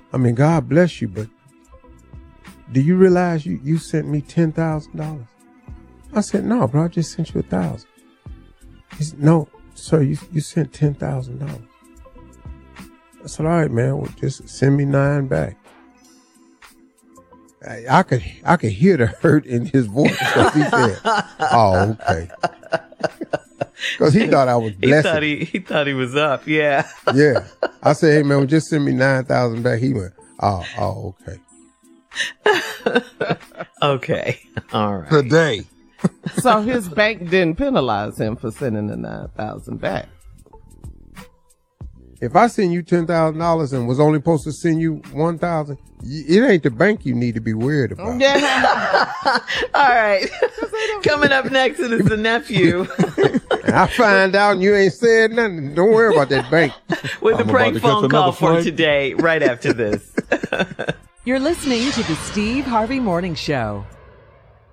I mean, God bless you, but do you realize you sent me $10,000? I said, no, bro, I just sent you $1,000. He said, no, sir, you sent $10,000. I said, all right, man, well, just send me 9 back. I could hear the hurt in his voice because he said, oh, okay. Because he thought I was blessed. He thought he was up, yeah. Yeah. I said, hey, man, well, just send me 9,000 back. He went, oh, okay. Okay. All right. Today. So his bank didn't penalize him for sending the 9,000 back. If I send you $10,000 and was only supposed to send you 1,000, it ain't the bank you need to be worried about. Yeah. All right. Coming up next, it is the nephew. And I find out and you ain't said nothing. Don't worry about that bank. With the prank phone call for today, right after this. You're listening to the Steve Harvey Morning Show.